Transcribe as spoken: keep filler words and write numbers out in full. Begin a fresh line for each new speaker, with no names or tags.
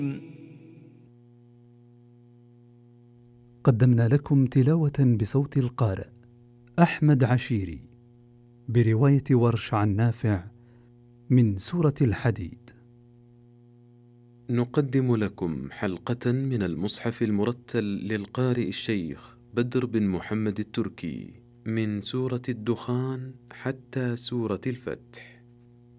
قدمنا لكم تلاوة بصوت القارئ أحمد عشيري برواية ورش عن نافع من سورة الحديد.
نقدم لكم حلقة من المصحف المرتل للقارئ الشيخ بدر بن محمد التركي من سورة الدخان حتى سورة الفتح.